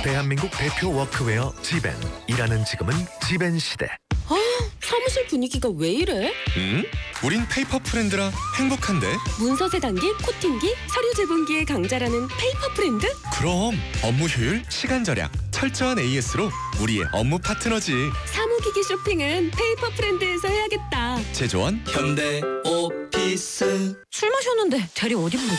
대한민국 대표 워크웨어 지벤. 일하는 지금은 지벤 시대. 사무실 분위기가 왜 이래? 우린 페이퍼 프렌드라 행복한데. 문서 세단기, 코팅기, 서류 제본기의 강자라는 페이퍼 프렌드? 그럼 업무 효율, 시간 절약, 철저한 AS로 우리의 업무 파트너지. 사무기기 쇼핑은 페이퍼 프렌드에서 해야겠다. 제조원 현대 오피스. 술 마셨는데 대리 어디 부르지?